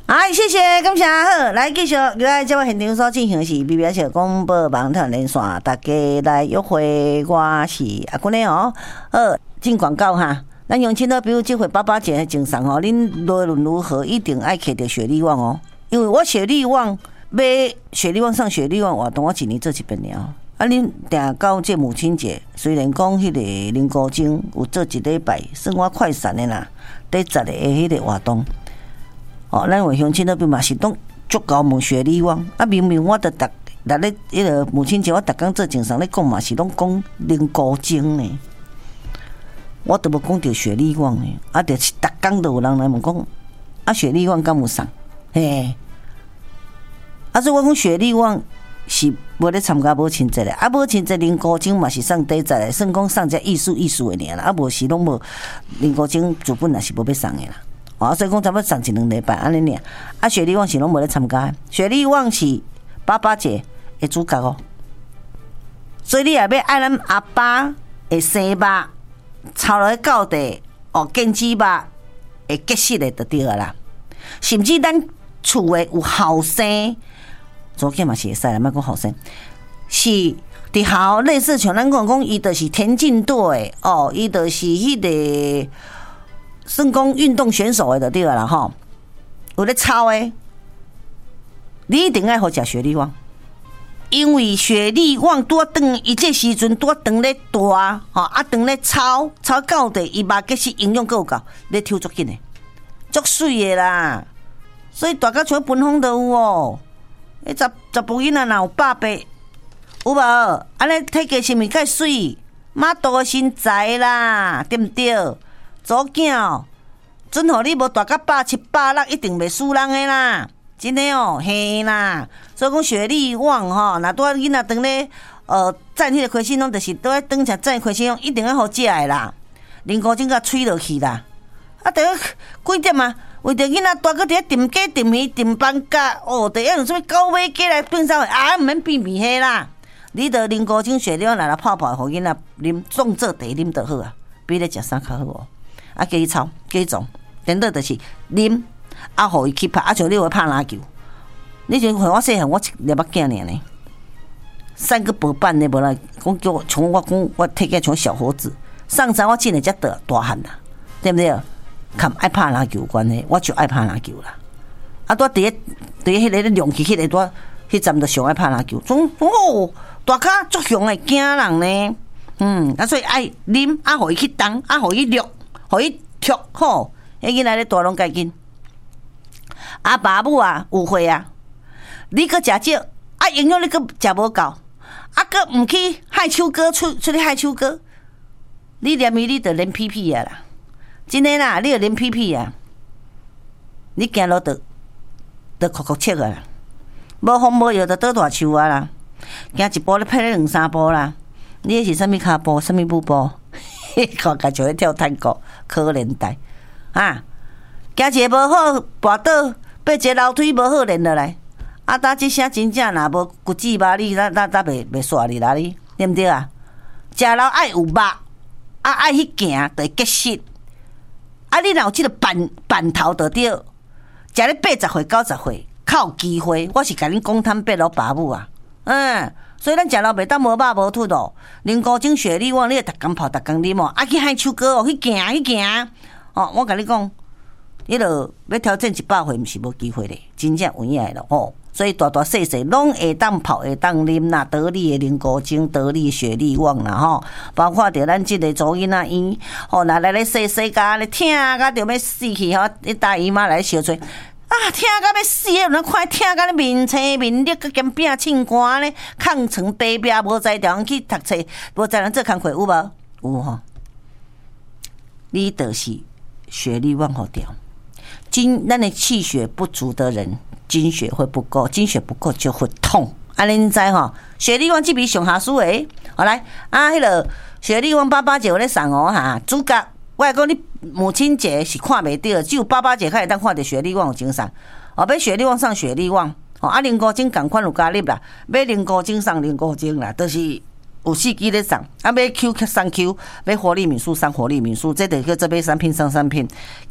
哎，谢谢，感谢好，来继续留在节目现场所进行的是 BBS 广播网台连线，大家来约会，我是阿君的哦。好，进广告哈。咱乡亲呢，比如这回爸节的精神哦，恁无论如何一定爱摕着雪莉网哦，因为我雪莉网买雪莉网上雪莉网活动，我一年做一遍了。啊，恁定到这母亲节，虽然讲迄个林高精有做一礼拜，算我快闪的啦，第10个迄个活动。哦，咱为乡亲那边嘛是拢足够问雪莉网，啊明明我得咧迄个母亲节，我逐工做正常咧讲嘛是拢讲林高精呢，我都无讲到雪莉网呢，啊，就是逐工都有人来问讲，啊雪莉网敢有送？嘿，啊所以我讲雪莉网是无咧参加母亲节咧，啊母亲节林高精嘛是送第10个，算讲送只艺术的尔啦，啊无是拢无林高精主本也是无要送的啦。哦，所以讲差不多上1、2礼拜安尼尔。啊，雪莉网是拢无咧参加，雪莉网是爸爸节的主角哦。所以你也要爱咱阿爸的生肉，炒落去到底哦，姜子肉会结实的就对啦。甚至咱厝的有后生，昨天嘛是会使啦，莫讲后生，是伫校类似像咱讲伊就是田径队哦，伊就是迄个。算讲运动选手的就对啦吼，有咧操的，你一定爱好食雪莉网，因为雪莉网多长，伊这时阵多长咧大，吼啊长咧操到底，伊肉结实营养够够，咧抽足紧的，足水的啦，所以大家像分享都有哦。迄十步囡仔若有8倍，有无？安尼体格是毋是较水？马肚的身材啦，对毋对？左囝，准互你无大到170、160，一定袂输人的啦，真的哦，嘿啦。所以讲雪莉网吼，若拄仔囡仔当咧蘸迄个开心拢，就是拄仔当下蘸开心拢，一定要好食的啦。林高精甲吹落去啦，啊，得几点啊？为着囡仔大个伫咧炖鸡、炖鱼、炖饭甲，哦，得用什么高尾鸡来炖啥？啊，毋免避免迄啦。你得林高精雪莉网来泡泡，互囡仔啉，当做茶啉就好啊，比咧食啥较好哦。啊，加去炒，加去种，等到就是啉，啊，互伊去拍，啊，像你会拍篮球，你像我细汉，我一粒目镜尔呢，3个薄板的无啦，讲叫我像我讲，我体格像小伙子，上山我进来才大汉啦，对不对？看爱拍篮球有关系，我就爱拍篮球啦。啊，拄伫迄个亮起迄个拄迄站就上爱拍篮球，总哦，大骹足雄的惊人呢，啊，所以爱啉，啊，互伊去动，啊，互伊录。互伊踢吼，迄囡仔咧大拢介紧。啊，爸母啊，有会啊，你搁食少，啊，营养你搁食无够，啊，搁毋去害手哥出去害手哥，你连伊你就连屁屁啊啦，真诶啦，你就连屁屁啊，你行路就哭哭切啊啦，无风无药就倒大树啊啦，行一步咧拍咧2、3步啦，你是啥物骹步，啥物舞步？看起就会跳探戈，可怜呆啊！行一个无好，跋倒，爬一个楼梯无好练落来。啊，打这声真正若无骨质肉，你咱袂煞你啦，你对毋对啊？食老爱有肉，啊爱去行，就会结实。啊，你若有即个板头就对，食咧80岁、90岁，较有机会。我是甲恁讲坦白老爸母啊，所以咱食老袂当无肉无凸哦。林高精雪莉网，你逐工泡逐工啉哦，啊去害手哥哦，去行哦。我甲你讲，你著要挑战100岁，毋是无机会咧，真正有影咯哦。所以大细拢会当泡会当啉啦，得力的林高精，得力的雪莉网啦吼，包括着咱即个祖囡仔院，吼来咧细甲咧疼甲着要死去吼，你大姨妈来相催。啊，疼到要死！有人看疼到咧面青面绿，佮兼饼凊寒咧，抗床白壁，无在调人去读册，无在人做工课有无？有吼。你就是血力旺好掉，咱的气血不足的人，精血会不够，精血不够就会痛。安尼你知吼？血力旺这笔上下书诶，好来啊，迄个血力旺爸节有咧送哦哈，主角。我来讲，你母亲节是看袂到，只有爸爸节才会当看到雪莉网有精送。哦，要雪莉网送雪莉网，哦，啊，林高精同款有加入啦，要林高精送林高精啦，就是有4支咧送，啊，要 Q 送 Q， 要活力民宿送活力民宿，这就叫做买产品送产品，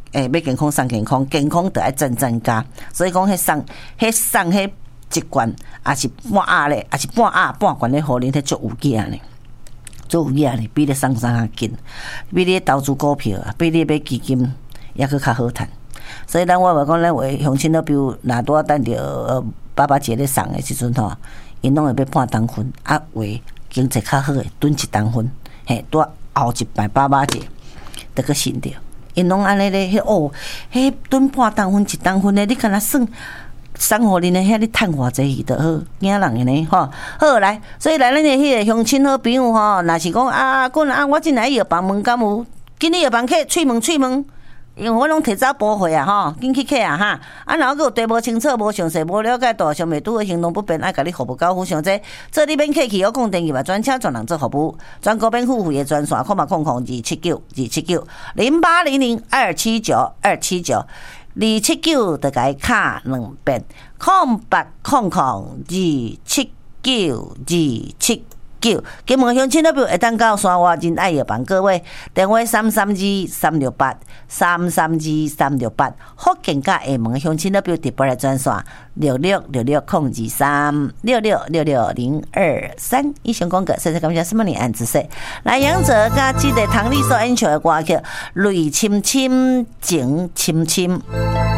要健康送健康，健康就要增加。所以讲，送一罐，也是半鸭咧，也是半鸭半罐咧，互恁迄足有价呢，足有价呢，比你送啥较紧，比你投资股票啊，比你买基金也去较好趁。所以咱我话讲，咱为乡亲都比如若拄啊等着爸爸节咧送的时阵吼，因拢会要半当分，啊为经济较好诶，囤一当分，嘿，拄后一摆爸爸节，得去信着。因拢安尼咧，迄囤半当分一当分咧，你敢若算？送互恁的遐你趁偌济就好，惊人的呢吼。好来，所以来咱的迄个乡亲好朋友吼，若是讲滚我进来药房问敢有，今日药房客喙问，因为我拢提早补货啊吼，紧去客啊哈。若有地无清楚、无详细、无了解到，上袂拄好行动不便，爱甲你服务交付上济，这你免客气，我讲电话专车专人做服务，全国免付费的专线，0800279279279，279就甲伊卡2遍，0800279279。金门乡亲那边会当到山外仁爱药房各位，电话332-368，福建甲厦门乡亲那边直播来专线66660236660223。以上广告，谢谢感谢什么年按子说，来杨哲甲这个唐丽所演唱的歌曲《泪深深情深深》。